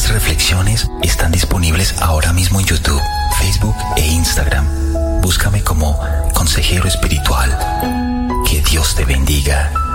Estas reflexiones están disponibles ahora mismo en YouTube, Facebook e Instagram. Búscame como Consejero Espiritual. Que Dios te bendiga.